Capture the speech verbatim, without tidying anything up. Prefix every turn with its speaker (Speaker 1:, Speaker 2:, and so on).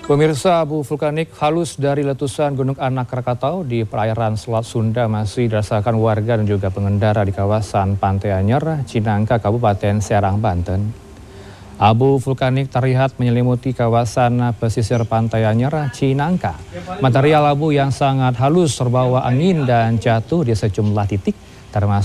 Speaker 1: Pemirsa, abu vulkanik halus dari letusan Gunung Anak Krakatau di perairan Selat Sunda masih dirasakan warga dan juga pengendara di kawasan Pantai Anyer, Cinangka, Kabupaten Serang, Banten. Abu vulkanik terlihat menyelimuti kawasan pesisir Pantai Anyer, Cinangka. Material abu yang sangat halus terbawa angin dan jatuh di sejumlah titik, termasuk